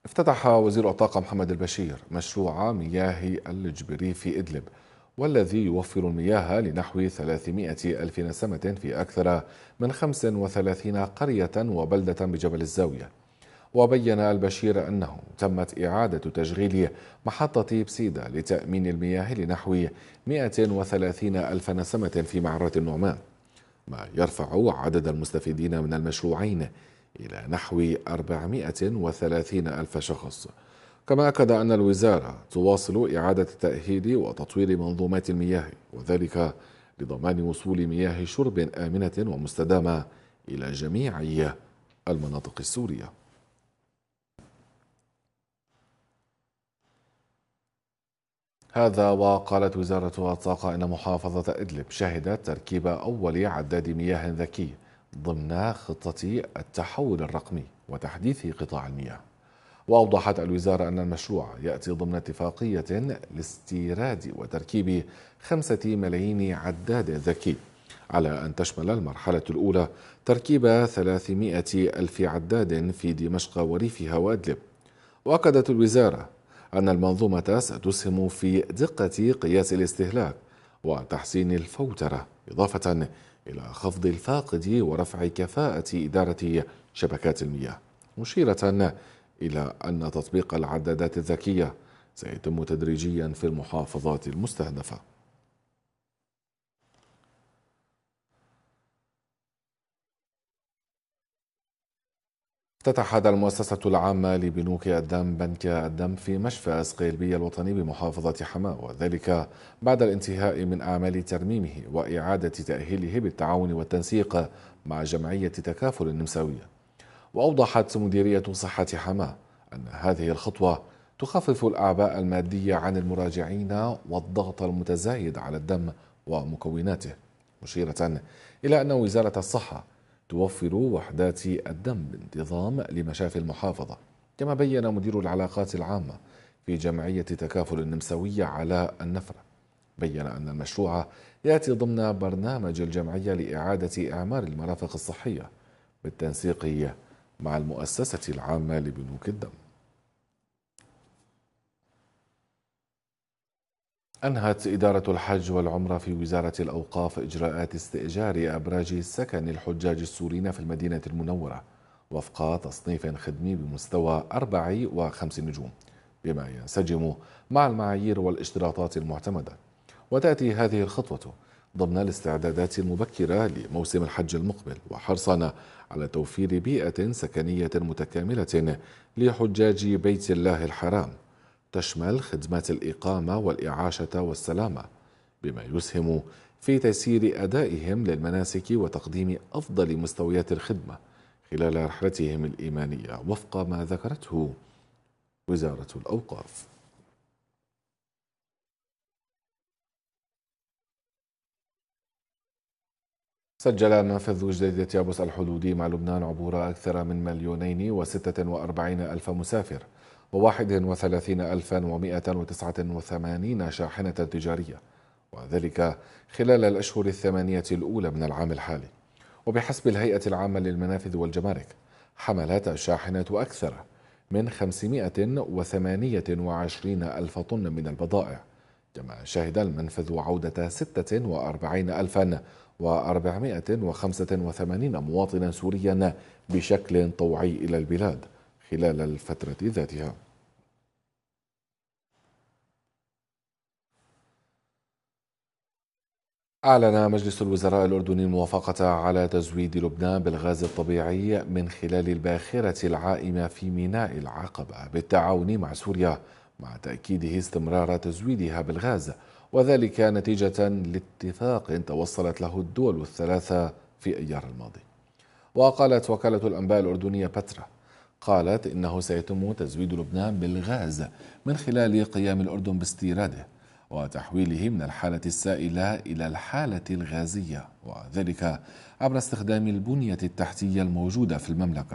افتتح وزير الطاقة محمد البشير مشروع مياه الجبري في إدلب، والذي يوفر المياه لنحو 300 ألف نسمة في أكثر من 35 قرية وبلدة بجبل الزاوية. وبين البشير أنه تمت إعادة تشغيل محطة بسيدة لتأمين المياه لنحو 130 ألف نسمة في معرة النعمان، ما يرفع عدد المستفيدين من المشروعين إلى نحو 430 ألف شخص. كما أكد أن الوزارة تواصل إعادة تأهيل وتطوير منظومات المياه، وذلك لضمان وصول مياه شرب آمنة ومستدامة إلى جميع المناطق السورية. هذا وقالت وزارة الطاقة إن محافظة إدلب شهدت تركيب أول عداد مياه ذكي ضمن خطة التحول الرقمي وتحديث قطاع المياه. وأوضحت الوزارة أن المشروع يأتي ضمن اتفاقية لاستيراد وتركيب 5 ملايين عداد ذكي، على أن تشمل المرحلة الأولى تركيب 300 ألف عداد في دمشق وريفها وإدلب. وأكدت الوزارة أن المنظومة ستسهم في دقة قياس الاستهلاك وتحسين الفوترة، إضافة إلى خفض الفاقد ورفع كفاءة إدارة شبكات المياه، مشيرة إلى أن تطبيق العدادات الذكية سيتم تدريجيا في المحافظات المستهدفة. افتتحت المؤسسة العامة لبنوك الدم بنك الدم في مشفى اسقيلبية الوطني بمحافظة حماة، وذلك بعد الانتهاء من أعمال ترميمه وإعادة تأهيله بالتعاون والتنسيق مع جمعية تكافل النمساوية. وأوضحت مديرية صحة حماة أن هذه الخطوة تخفف الأعباء المادية عن المراجعين والضغط المتزايد على الدم ومكوناته، مشيرة إلى أن وزارة الصحة توفر وحدات الدم بانتظام لمشافي المحافظة. كما بين مدير العلاقات العامة في جمعية تكافل النمساوية علاء النفرة، بين أن المشروع يأتي ضمن برنامج الجمعية لإعادة إعمار المرافق الصحية بالتنسيق مع المؤسسة العامة لبنوك الدم. أنهت إدارة الحج والعمرة في وزارة الأوقاف إجراءات استئجار أبراج سكن الحجاج السوريين في المدينة المنورة وفق تصنيف خدمي بمستوى 4 و5 نجوم، بما ينسجم مع المعايير والاشتراطات المعتمدة. وتأتي هذه الخطوة ضمن الاستعدادات المبكرة لموسم الحج المقبل، وحرصا على توفير بيئة سكنية متكاملة لحجاج بيت الله الحرام، تشمل خدمات الإقامة والإعاشة والسلامة، بما يسهم في تيسير أدائهم للمناسك وتقديم أفضل مستويات الخدمة خلال رحلتهم الإيمانية وفق ما ذكرته وزارة الأوقاف. سجل منفذ جديدة يابس الحدودي مع لبنان عبور أكثر من 2,046 ألف مسافر و31,189 شاحنة تجارية، وذلك خلال الأشهر الثمانية الأولى من العام الحالي. وبحسب الهيئة العامة للمنافذ والجمارك، حملت الشاحنة أكثر من 528 ألف طن من البضائع. كما شهد المنفذ عودة 46,485 مواطنا سوريا بشكل طوعي إلى البلاد خلال الفترة ذاتها. أعلن مجلس الوزراء الأردني الموافقة على تزويد لبنان بالغاز الطبيعي من خلال الباخرة العائمة في ميناء العقبة بالتعاون مع سوريا، مع تأكيده استمرار تزويدها بالغاز، وذلك نتيجة لاتفاق توصلت له الدول الثلاثة في أيار الماضي. وقالت وكالة الأنباء الأردنية بترا قالت إنه سيتم تزويد لبنان بالغاز من خلال قيام الأردن باستيراده وتحويله من الحالة السائلة إلى الحالة الغازية، وذلك عبر استخدام البنية التحتية الموجودة في المملكة